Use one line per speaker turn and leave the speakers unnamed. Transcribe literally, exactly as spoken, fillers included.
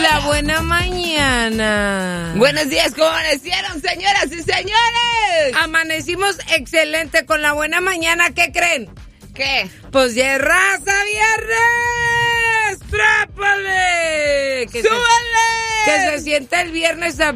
La buena mañana.
Buenos días, ¿cómo amanecieron, señoras y señores?
Amanecimos excelente con la buena mañana. ¿Qué creen?
¿Qué?
Pues ya es raza viernes. ¡Trápale! Que
¡Súbale!
Se, que se sienta el viernes a